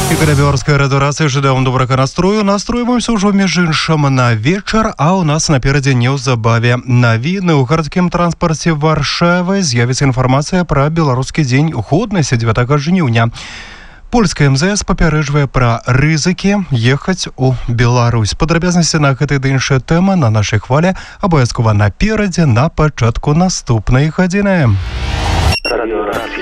Белорусская радиорация жадаем добрага настрою. Настроимся ўжо між іншым на вечар, а у нас наперадзе неўзабаве навіны. У гарадскім транспарце Варшавы з'явіцца інфармацыя пра беларускі дзень годнасці 9 жніўня. Польская МЗС папярэджвае пра рызыкі ехаць у Беларусь. Падрабязнасці на гэтай ды іншыя тэмы на нашай хвале абавязкова наперадзе на пачатку наступнай гадзіны.